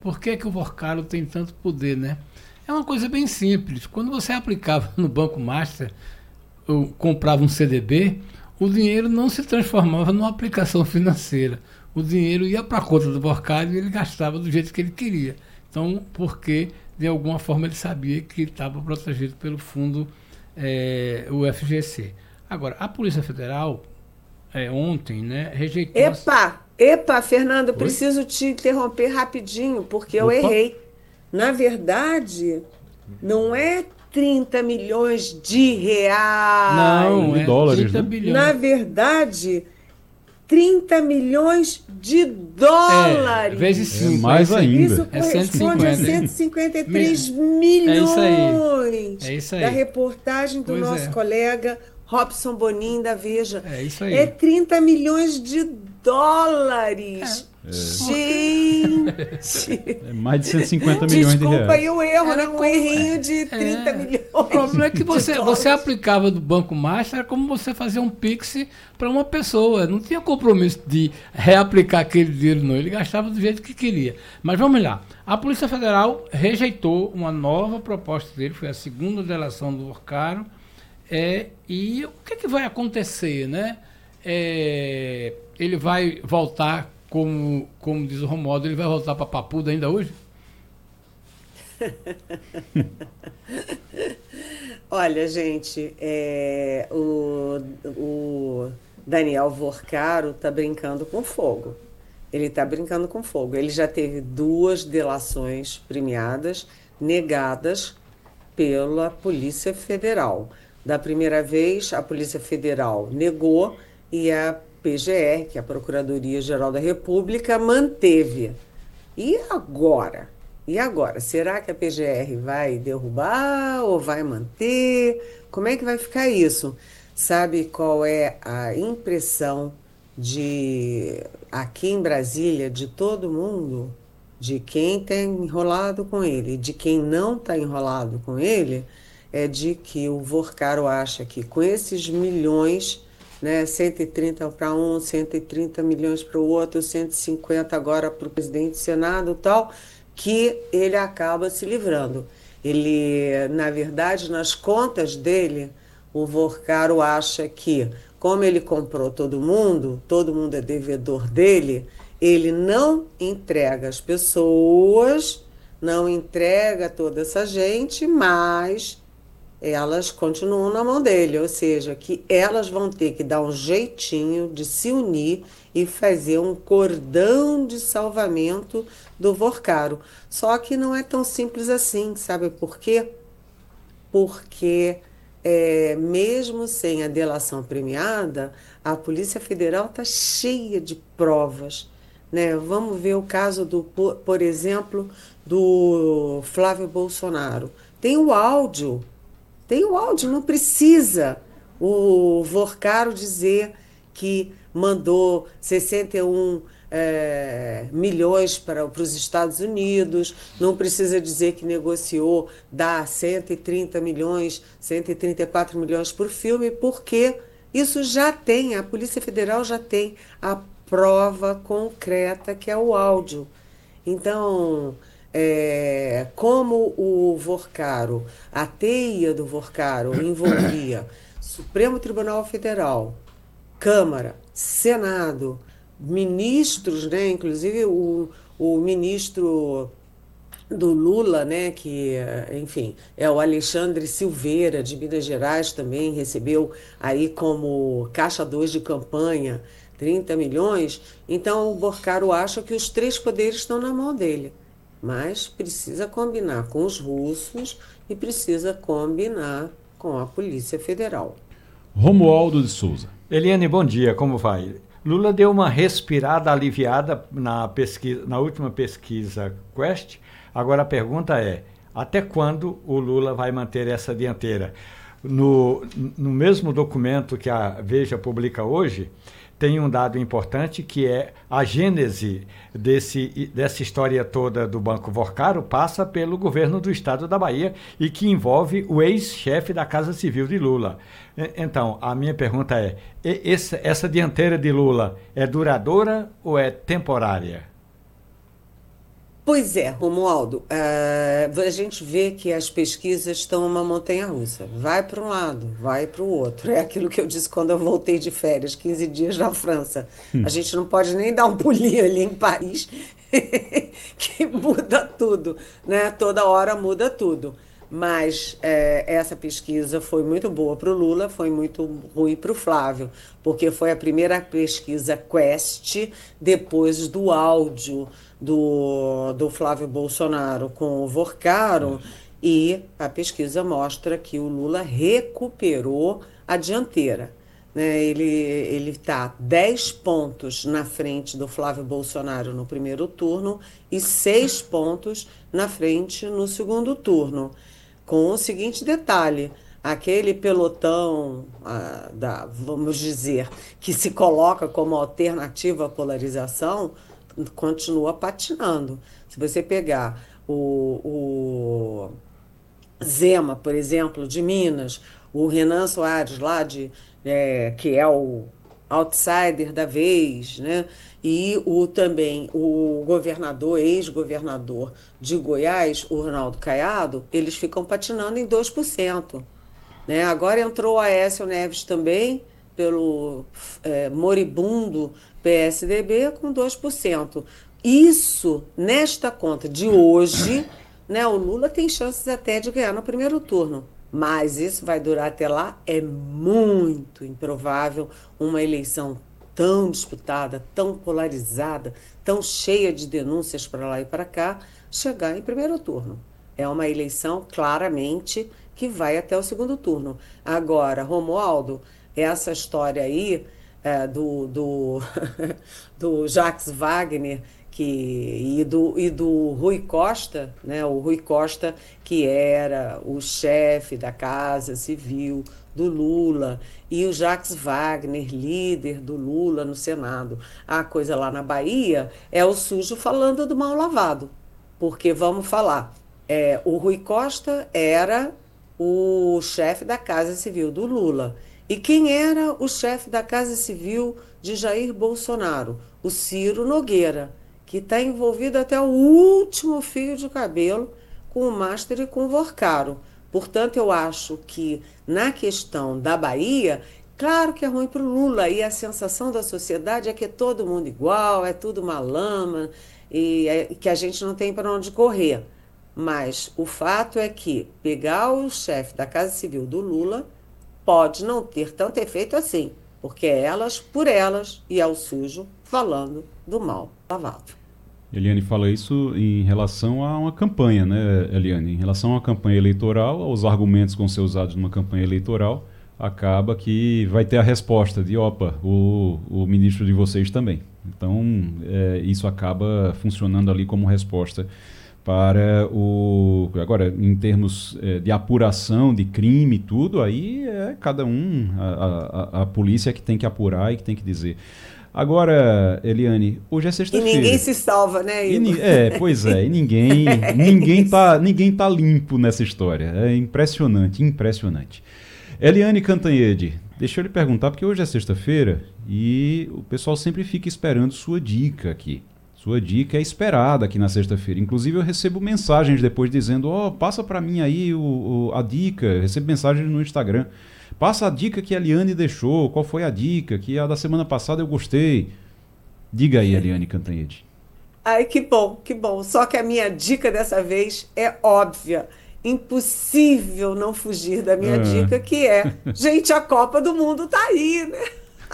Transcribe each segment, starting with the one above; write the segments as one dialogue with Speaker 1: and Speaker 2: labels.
Speaker 1: Por que que o Vorcaro tem tanto poder, né? É uma coisa bem simples. Quando você aplicava no Banco Master, ou comprava um CDB, o dinheiro não se transformava numa aplicação financeira. O dinheiro ia para a conta do Vorcaro e ele gastava do jeito que ele queria. Então, porque de alguma forma ele sabia que estava protegido pelo fundo o FGC. Agora, a Polícia Federal, ontem, né, rejeitou.
Speaker 2: Epa, Fernando,
Speaker 1: Oi?
Speaker 2: preciso te interromper rapidinho, porque eu
Speaker 1: Opa!
Speaker 2: errei. Na verdade, não é 30 milhões de
Speaker 1: Não,
Speaker 3: De
Speaker 2: reais.
Speaker 1: é
Speaker 3: dólares,
Speaker 1: 30
Speaker 3: né?
Speaker 2: Na
Speaker 1: bilhões.
Speaker 2: verdade, 30 milhões de
Speaker 1: Vezes
Speaker 3: É
Speaker 2: dólares.
Speaker 1: 5 é
Speaker 3: mais
Speaker 1: isso aí.
Speaker 2: Isso
Speaker 3: ainda.
Speaker 1: É
Speaker 2: corresponde a
Speaker 1: 150.
Speaker 2: 153
Speaker 1: É isso aí. É
Speaker 2: milhões
Speaker 1: isso
Speaker 2: da
Speaker 1: aí.
Speaker 2: reportagem do
Speaker 1: Pois
Speaker 2: nosso
Speaker 1: é.
Speaker 2: colega Robson Bonin da Veja.
Speaker 1: É isso
Speaker 2: É
Speaker 1: aí.
Speaker 2: 30 milhões de
Speaker 1: É,
Speaker 2: dólares.
Speaker 1: porque
Speaker 2: Gente,
Speaker 3: É mais de 150 milhões de
Speaker 2: desculpa aí
Speaker 3: reais.
Speaker 2: o erro, né?
Speaker 1: era
Speaker 2: Um
Speaker 1: como.
Speaker 2: errinho de 30
Speaker 1: O
Speaker 2: milhões
Speaker 1: problema é que
Speaker 2: de
Speaker 1: você
Speaker 2: dólares.
Speaker 1: aplicava do Banco Master, era como você fazer um Pix para uma pessoa. Não tinha compromisso de reaplicar aquele dinheiro, não. Ele gastava do jeito que queria. Mas vamos lá. A Polícia Federal rejeitou uma nova proposta dele, foi a segunda delação do Vorcaro. E o que vai acontecer, né? Ele vai voltar, como diz o Romualdo, ele vai voltar para Papuda ainda hoje?
Speaker 2: Olha, gente, o Daniel Vorcaro está brincando com fogo. Ele está brincando com fogo. Ele já teve duas delações premiadas, negadas pela Polícia Federal. Da primeira vez, a Polícia Federal negou e a PGR, que é a Procuradoria-Geral da República, manteve. E agora? E agora? Será que a PGR vai derrubar ou vai manter? Como é que vai ficar isso? Sabe qual é a impressão de aqui em Brasília, de todo mundo, de quem está enrolado com ele, de quem não está enrolado com ele, é de que o Vorcaro acha que com esses milhões, né, 130 para um, 130 milhões para o outro, 150 agora para o presidente do Senado e tal, que ele acaba se livrando. Ele, na verdade, nas contas dele, o Vorcaro acha que, como ele comprou todo mundo é devedor dele, ele não entrega as pessoas, não entrega toda essa gente, mas elas continuam na mão dele, ou seja, que elas vão ter que dar um jeitinho de se unir e fazer um cordão de salvamento do Vorcaro. Só que não é tão simples assim, sabe por quê? Porque mesmo sem a delação premiada, a Polícia Federal está cheia de provas, né? Vamos ver o caso por exemplo, do Flávio Bolsonaro. Tem o áudio, não precisa o Vorcaro dizer que mandou 61 milhões para os Estados Unidos, não precisa dizer que negociou dar 130 milhões, 134 milhões por filme, porque isso já tem, a Polícia Federal já tem a prova concreta que é o áudio. Então, como o Vorcaro, a teia do Vorcaro envolvia Supremo Tribunal Federal, Câmara, Senado, ministros, né, inclusive o ministro do Lula, né, que, enfim, é o Alexandre Silveira, de Minas Gerais, também recebeu aí como caixa 2 de campanha 30 milhões. Então, o Borcaro acha que os três poderes estão na mão dele, mas precisa combinar com os russos e precisa combinar com a Polícia Federal.
Speaker 3: Romualdo de Souza.
Speaker 4: Eliane, bom dia, como vai? Lula deu uma respirada aliviada na última pesquisa Quest. Agora a pergunta é, até quando o Lula vai manter essa dianteira? No mesmo documento que a Veja publica hoje, tem um dado importante que é a gênese dessa história toda do Banco Vorcaro passa pelo governo do estado da Bahia e que envolve o ex-chefe da Casa Civil de Lula. Então, a minha pergunta é, essa dianteira de Lula é duradoura ou é temporária?
Speaker 2: Pois é, Romualdo, a gente vê que as pesquisas estão uma montanha-russa. Vai para um lado, vai para o outro. É aquilo que eu disse quando eu voltei de férias, 15 dias na França. A gente não pode nem dar um pulinho ali em Paris, que muda tudo, né? Toda hora muda tudo. Mas essa pesquisa foi muito boa para o Lula, foi muito ruim para o Flávio, porque foi a primeira pesquisa Quest depois do áudio do Flávio Bolsonaro com o Vorcaro, e a pesquisa mostra que o Lula recuperou a dianteira, né? Ele está 10 pontos na frente do Flávio Bolsonaro no primeiro turno e 6 pontos na frente no segundo turno. Com o seguinte detalhe: aquele pelotão, vamos dizer, que se coloca como alternativa à polarização, continua patinando. Se você pegar o Zema, por exemplo, de Minas, o Renan Soares, que é o outsider da vez, né? E também o governador, ex-governador de Goiás, o Ronaldo Caiado, eles ficam patinando em 2%. Né? Agora entrou o Aécio Neves também, pelo moribundo PSDB, com 2%. Isso, nesta conta de hoje, né, o Lula tem chances até de ganhar no primeiro turno. Mas isso vai durar até lá? É muito improvável uma eleição tão disputada, tão polarizada, tão cheia de denúncias para lá e para cá, chegar em primeiro turno. É uma eleição, claramente, que vai até o segundo turno. Agora, Romualdo, essa história aí do Jacques Wagner e do Rui Costa, né? O Rui Costa, que era o chefe da Casa Civil do Lula, e o Jacques Wagner, líder do Lula no Senado. A coisa lá na Bahia é o sujo falando do mal lavado. Porque, vamos falar, o Rui Costa era o chefe da Casa Civil do Lula. E quem era o chefe da Casa Civil de Jair Bolsonaro? O Ciro Nogueira, que está envolvido até o último fio de cabelo com o Master e com o Vorcaro. Portanto, eu acho que na questão da Bahia, claro que é ruim para o Lula, e a sensação da sociedade é que é todo mundo igual, é tudo uma lama, e que a gente não tem para onde correr. Mas o fato é que pegar o chefe da Casa Civil do Lula pode não ter tanto efeito assim, porque é elas por elas e ao sujo falando do mal lavado.
Speaker 3: Eliane fala isso em relação a uma campanha, né, Eliane? Em relação a uma campanha eleitoral, aos argumentos que vão ser usados numa campanha eleitoral, acaba que vai ter a resposta de, opa, o ministro de vocês também. Então, isso acaba funcionando ali como resposta para o... Agora, em termos de apuração de crime e tudo, aí é cada um, a polícia que tem que apurar e que tem que dizer. Agora, Eliane, hoje é sexta-feira.
Speaker 2: E ninguém se salva, né, Igor?
Speaker 3: Pois é, e ninguém tá limpo nessa história. É impressionante, impressionante. Eliane Cantanhede, deixa eu lhe perguntar, porque hoje é sexta-feira e o pessoal sempre fica esperando sua dica aqui. Sua dica é esperada aqui na sexta-feira. Inclusive eu recebo mensagens depois dizendo, passa para mim aí a dica. Eu recebo mensagens no Instagram. Passa a dica que a Eliane deixou. Qual foi a dica? Que a da semana passada eu gostei. Diga aí, Eliane Cantanhede.
Speaker 2: Ai, que bom, que bom. Só que a minha dica dessa vez é óbvia. Impossível não fugir da minha dica, que é... Gente, a Copa do Mundo tá aí, né?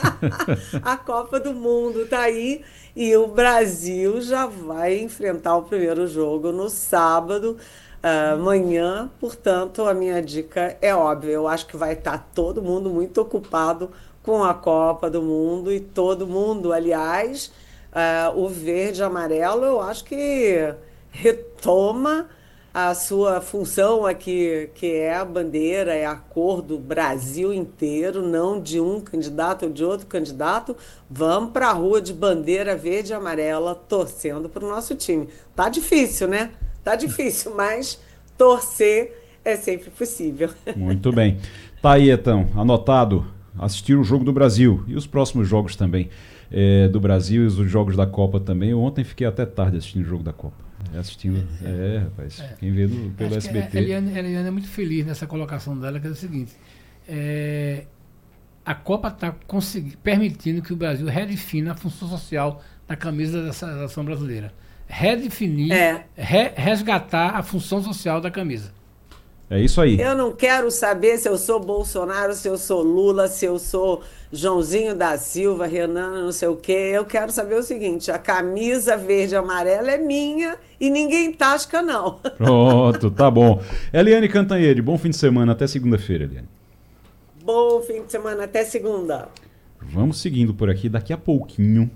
Speaker 2: A Copa do Mundo tá aí e o Brasil já vai enfrentar o primeiro jogo no sábado, amanhã. Portanto, a minha dica é óbvia. Eu acho que vai estar todo mundo muito ocupado com a Copa do Mundo e todo mundo, aliás, o verde e amarelo, eu acho que retoma a sua função aqui, que é a bandeira, é a cor do Brasil inteiro, não de um candidato ou de outro candidato. Vamos para a rua de bandeira verde e amarela, torcendo para o nosso time. Tá difícil, né? Tá difícil, mas torcer é sempre possível.
Speaker 3: Muito bem. Tá aí, então, anotado, assistir o Jogo do Brasil e os próximos jogos também do Brasil e os jogos da Copa também. Eu ontem fiquei até tarde assistindo o Jogo da Copa. Assistindo. Rapaz. Quem vê pelo
Speaker 1: Acho que
Speaker 3: SBT.
Speaker 1: a Eliane é muito feliz nessa colocação dela, que é o seguinte. A Copa está permitindo que o Brasil redefina a função social da camisa da seleção brasileira. Redefinir, resgatar a função social da camisa.
Speaker 3: É isso aí.
Speaker 2: Eu não quero saber se eu sou Bolsonaro, se eu sou Lula, se eu sou Joãozinho da Silva, Renan, não sei o quê. Eu quero saber o seguinte: a camisa verde e amarela é minha e ninguém tasca, não.
Speaker 3: Pronto, tá bom. Eliane Cantanhede, bom fim de semana. Até segunda-feira, Eliane.
Speaker 2: Bom fim de semana, até segunda.
Speaker 3: Vamos seguindo por aqui. Daqui a pouquinho,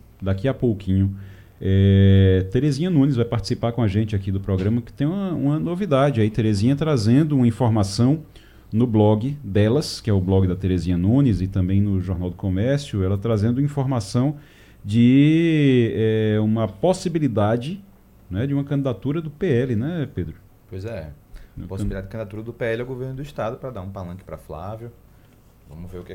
Speaker 3: Terezinha Nunes vai participar com a gente aqui do programa, que tem uma novidade aí. Terezinha trazendo uma informação no blog delas, que é o blog da Terezinha Nunes, e também no Jornal do Comércio, ela trazendo informação de uma possibilidade, né, de uma candidatura do PL, né, Pedro?
Speaker 5: Pois é. Possibilidade de candidatura do PL ao governo do estado para dar um palanque para Flávio. Vamos ver o que